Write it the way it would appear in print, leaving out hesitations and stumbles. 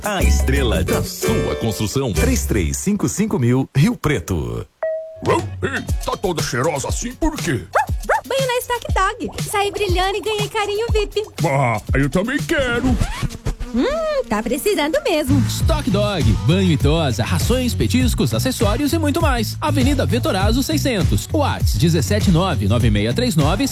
A estrela da sua construção. 3355.000 Rio Preto. Tá toda cheirosa assim por quê? Banho na Stock Dog. Saí brilhando e ganhei carinho VIP. Eu também quero. Tá precisando mesmo. Stock Dog, banho e tosa, rações, petiscos, acessórios e muito mais. Avenida Vetorazzo 600. WhatsApp 1799639